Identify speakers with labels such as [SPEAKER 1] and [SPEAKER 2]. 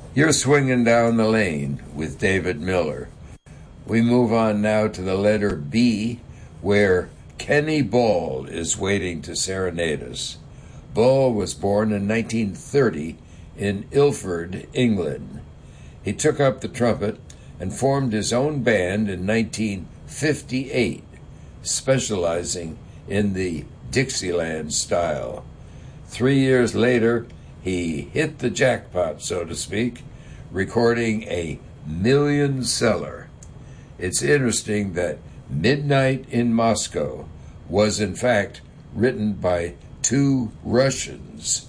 [SPEAKER 1] You're swinging down the lane with David Miller. We move on now to the letter B, where Kenny Ball is waiting to serenade us. Ball was born in 1930 in Ilford, England. He took up the trumpet and formed his own band in 1958, specializing in the Dixieland style. 3 years later, he hit the jackpot, so to speak, recording a million seller. It's interesting that Midnight in Moscow was in fact written by two Russians,